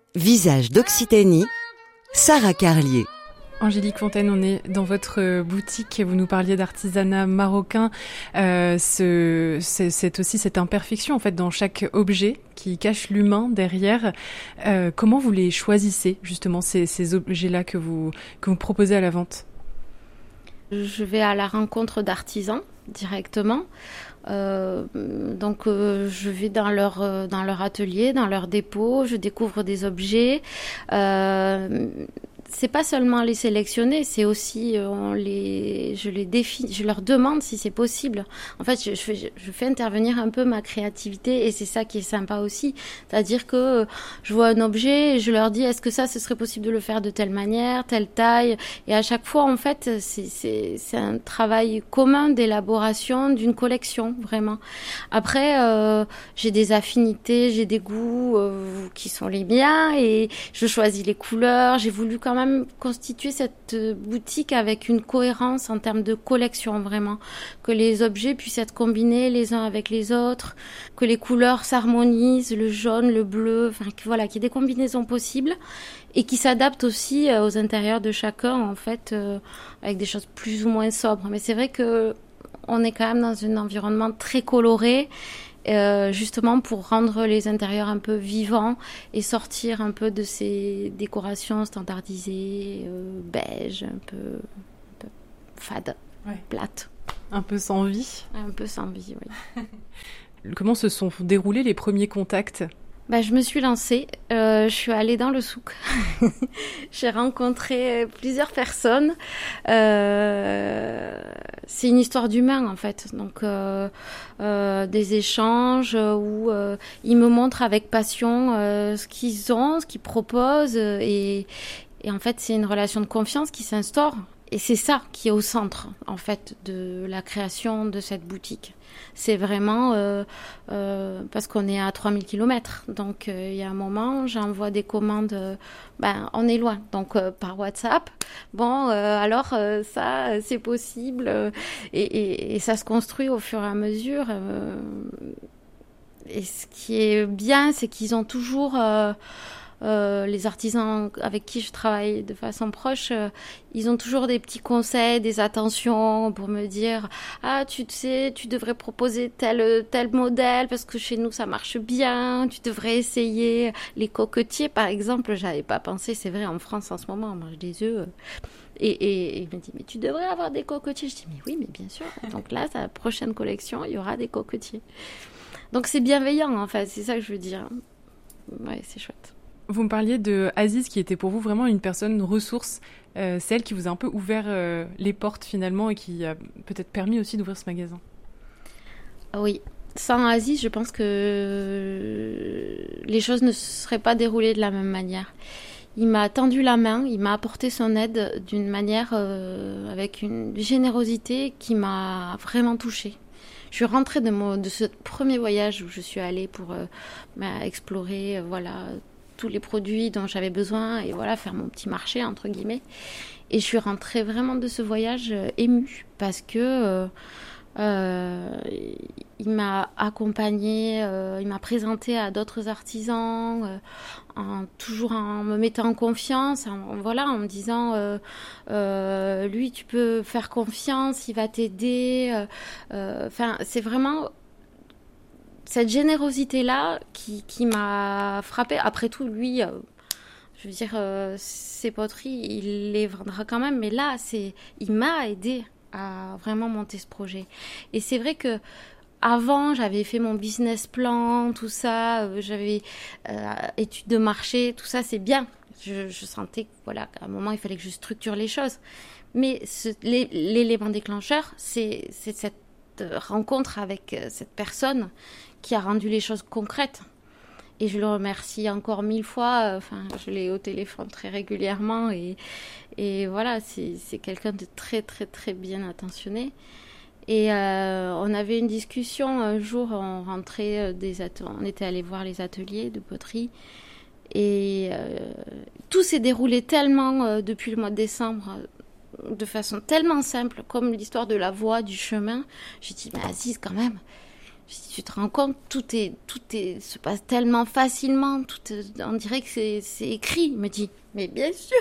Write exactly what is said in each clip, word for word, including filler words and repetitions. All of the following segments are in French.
Visage d'Occitanie, Sarah Carlier. Angélique Fontaine, on est dans votre boutique et vous nous parliez d'artisanat marocain. Euh, ce, c'est, c'est aussi cette imperfection en fait dans chaque objet qui cache l'humain derrière. Euh, comment vous les choisissez justement ces, ces objets-là que vous que vous proposez à la vente? Je vais à la rencontre d'artisans directement. Euh, donc euh, je vais dans leur euh, dans leur atelier, dans leur dépôt, je découvre des objets. Euh, c'est pas seulement les sélectionner, c'est aussi euh, on les, je les définis, je leur demande si c'est possible. En fait, je, je, fais, je fais intervenir un peu ma créativité et c'est ça qui est sympa aussi. C'est-à-dire que euh, je vois un objet et je leur dis est-ce que ça, ce serait possible de le faire de telle manière, telle taille. Et à chaque fois, en fait, c'est, c'est, c'est un travail commun d'élaboration d'une collection, vraiment. Après, euh, j'ai des affinités, j'ai des goûts euh, qui sont les miens et je choisis les couleurs. J'ai voulu quand même constituer cette boutique avec une cohérence en termes de collection, vraiment. Que les objets puissent être combinés les uns avec les autres, que les couleurs s'harmonisent, le jaune, le bleu, enfin, que, voilà, qu'il y ait des combinaisons possibles et qui s'adaptent aussi euh, aux intérieurs de chacun, en fait, euh, avec des choses plus ou moins sobres. Mais c'est vrai que on est quand même dans un environnement très coloré, Euh, justement pour rendre les intérieurs un peu vivants et sortir un peu de ces décorations standardisées, euh, beige, un peu, un peu fade, ouais. Plate. Un peu sans vie. Un peu sans vie, oui. Comment se sont déroulés les premiers contacts ? Bah, je me suis lancée, euh, je suis allée dans le souk. J'ai rencontré plusieurs personnes. Euh, c'est une histoire d'humain en fait, donc euh, euh, des échanges où euh, ils me montrent avec passion euh, ce qu'ils ont, ce qu'ils proposent, et, et en fait c'est une relation de confiance qui s'instaure. Et c'est ça qui est au centre, en fait, de la création de cette boutique. C'est vraiment euh, euh, parce qu'on est à trois mille kilomètres. Donc, euh, il y a un moment, j'envoie des commandes. Euh, ben, on est loin. Donc, euh, par WhatsApp. Bon, euh, alors, euh, ça, c'est possible. Euh, et, et, et ça se construit au fur et à mesure. Euh, et ce qui est bien, c'est qu'ils ont toujours... Euh, Euh, les artisans avec qui je travaille de façon proche, euh, ils ont toujours des petits conseils, des attentions pour me dire « Ah, tu sais, tu devrais proposer tel, tel modèle parce que chez nous, ça marche bien. Tu devrais essayer les coquetiers, par exemple. » J'avais pas pensé, c'est vrai, en France, en ce moment, on mange des œufs. Et, et, et il me dit « Mais tu devrais avoir des coquetiers. » Je dis « Mais oui, mais bien sûr. » Donc là, sa prochaine collection, il y aura des coquetiers. Donc c'est bienveillant, en fait. C'est ça que je veux dire. Ouais, c'est chouette. Vous me parliez de Aziz qui était pour vous vraiment une personne ressource, euh, celle qui vous a un peu ouvert euh, les portes finalement et qui a peut-être permis aussi d'ouvrir ce magasin. Oui, sans Aziz, je pense que les choses ne se seraient pas déroulées de la même manière. Il m'a tendu la main, il m'a apporté son aide d'une manière euh, avec une générosité qui m'a vraiment touchée. Je suis rentrée de, mon, de ce premier voyage où je suis allée pour euh, bah, explorer, euh, voilà, tous les produits dont j'avais besoin et voilà, faire mon petit marché, entre guillemets. Et je suis rentrée vraiment de ce voyage euh, émue parce que euh, euh, il m'a accompagnée, euh, il m'a présentée à d'autres artisans, euh, en, toujours en me mettant en confiance, en, voilà, en me disant euh, euh, lui, tu peux faire confiance, il va t'aider. Enfin, euh, c'est vraiment... cette générosité-là qui, qui m'a frappée. Après tout, lui, euh, je veux dire, euh, ses poteries, il les vendra quand même. Mais là, c'est, il m'a aidé à vraiment monter ce projet. Et c'est vrai que avant, j'avais fait mon business plan, tout ça. Euh, j'avais euh, études de marché, tout ça, c'est bien. Je, je sentais que, voilà, qu'à un moment, il fallait que je structure les choses. Mais ce, les, l'élément déclencheur, c'est, c'est cette rencontre avec cette personne qui a rendu les choses concrètes. Et je le remercie encore mille fois. Enfin, je l'ai au téléphone très régulièrement. Et, et voilà, c'est, c'est quelqu'un de très, très, très bien attentionné. Et euh, on avait une discussion un jour, on rentrait des ateliers, on était allé voir les ateliers de poterie. Et euh, tout s'est déroulé tellement euh, depuis le mois de décembre, de façon tellement simple, comme l'histoire de la voie, du chemin. J'ai dit, mais Aziz, quand même, Si tu te rends compte, tout est, tout est, se passe tellement facilement, tout, on dirait que c'est, c'est écrit. Il me dit, mais bien sûr.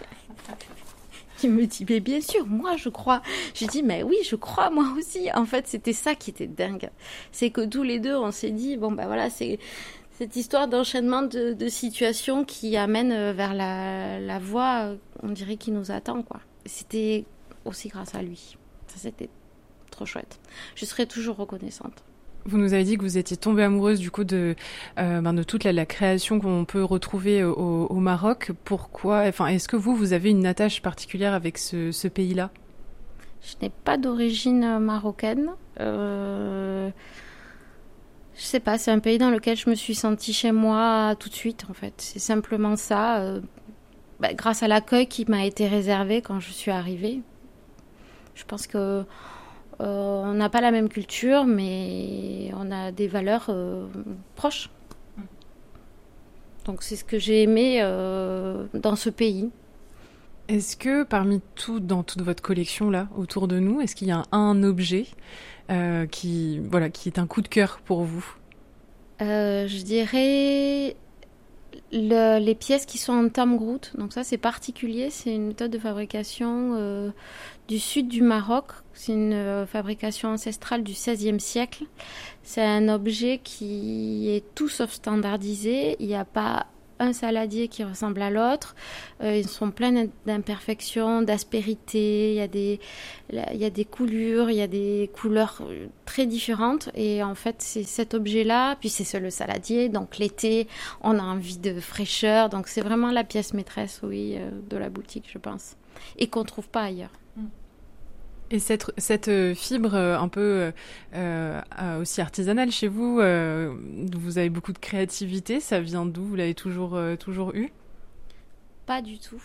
Il me dit, mais bien sûr, moi je crois. Je dis, mais oui, je crois moi aussi. En fait, c'était ça qui était dingue. C'est que tous les deux, on s'est dit, bon ben voilà, c'est cette histoire d'enchaînement de, de situations qui amène vers la, la voie, on dirait, qui nous attend, quoi. C'était aussi grâce à lui. Ça, c'était trop chouette. Je serai toujours reconnaissante. Vous nous avez dit que vous étiez tombée amoureuse du coup de, euh, ben de toute la, la création qu'on peut retrouver au, au Maroc. Pourquoi, enfin, est-ce que vous, vous avez une attache particulière avec ce, ce pays-là ? Je n'ai pas d'origine marocaine. Euh... Je sais pas, c'est un pays dans lequel je me suis sentie chez moi tout de suite, en fait. C'est simplement ça, euh, bah, grâce à l'accueil qui m'a été réservé quand je suis arrivée. Je pense que euh, on n'a pas la même culture, mais on a des valeurs euh, proches. Donc c'est ce que j'ai aimé euh, dans ce pays. Est-ce que parmi tout, dans toute votre collection là, autour de nous, est-ce qu'il y a un, un objet euh, qui, voilà, qui est un coup de cœur pour vous ? euh, Je dirais le, les pièces qui sont en tamgrout. Donc ça c'est particulier, c'est une méthode de fabrication euh, du sud du Maroc. C'est une euh, fabrication ancestrale du seizième siècle. C'est un objet qui est tout sauf standardisé. Il n'y a pas un saladier qui ressemble à l'autre. Euh, ils sont pleins d'imperfections, d'aspérités. Il y a des, il y a des coulures, il y a des couleurs très différentes. Et en fait, c'est cet objet-là. Puis c'est le saladier. Donc l'été, on a envie de fraîcheur. Donc c'est vraiment la pièce maîtresse, oui, euh, de la boutique, je pense. Et qu'on ne trouve pas ailleurs. Et cette, cette fibre un peu euh, aussi artisanale chez vous, euh, vous avez beaucoup de créativité, ça vient d'où ? Vous l'avez toujours, euh, toujours eu ? Pas du tout.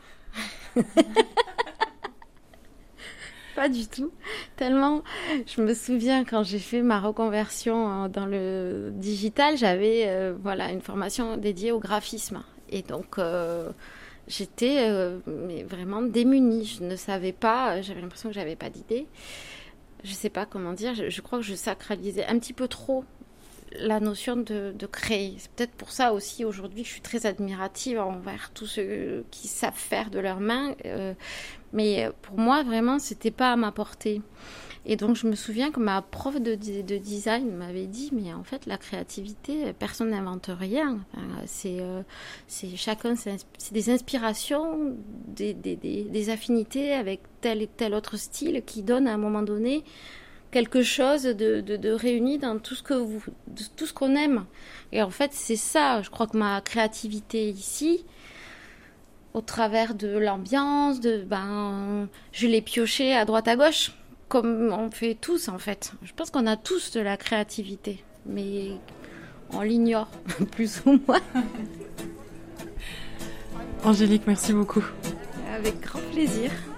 Pas du tout. Tellement, je me souviens quand j'ai fait ma reconversion dans le digital, j'avais euh, voilà, une formation dédiée au graphisme. Et donc... Euh, J'étais euh, mais vraiment démunie. Je ne savais pas, j'avais l'impression que je n'avais pas d'idée. Je ne sais pas comment dire, je, je crois que je sacralisais un petit peu trop la notion de, de créer. C'est peut-être pour ça aussi aujourd'hui que je suis très admirative envers tous ceux qui savent faire de leurs mains. Euh, mais pour moi, vraiment, ce n'était pas à ma portée. Et donc, je me souviens que ma prof de, de design m'avait dit, mais en fait, la créativité, personne n'invente rien. Enfin, c'est, euh, c'est chacun, c'est, c'est des inspirations, des, des, des, des affinités avec tel et tel autre style qui donnent à un moment donné quelque chose de, de, de réuni dans tout ce que vous, de, tout ce qu'on aime. Et en fait, c'est ça. Je crois que ma créativité ici, au travers de l'ambiance, de, ben, je l'ai piochée à droite à gauche. Comme on fait tous, en fait. Je pense qu'on a tous de la créativité, mais on l'ignore, plus ou moins. Angélique, merci beaucoup. Avec grand plaisir.